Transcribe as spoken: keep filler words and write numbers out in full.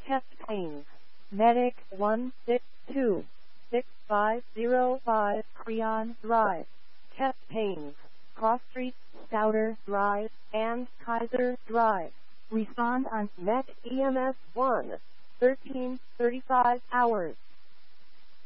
chest pains. Medic one six two, six five zero five Creon Drive. Chest pains. Cross Street, Stouter Drive, and Kaiser Drive. Respond on Met E M S one, thirteen thirty-five hours.